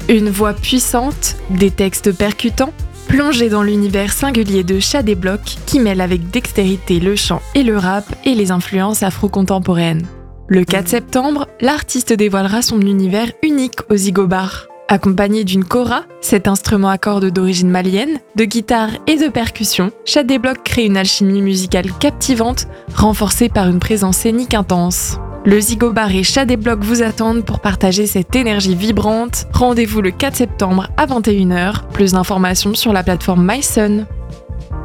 Une voix puissante, des textes percutants, plongez dans l'univers singulier de Shadéblock qui mêle avec dextérité le chant et le rap et les influences afro-contemporaines. Le 4 septembre, l'artiste dévoilera son univers unique au Zigo Bar. Accompagné d'une kora, cet instrument à cordes d'origine malienne, de guitare et de percussion, Shadéblock crée une alchimie musicale captivante, renforcée par une présence scénique intense. Le Zigo Bar et Shadéblock vous attendent pour partager cette énergie vibrante. Rendez-vous le 4 septembre à 21h. Plus d'informations sur la plateforme MySun.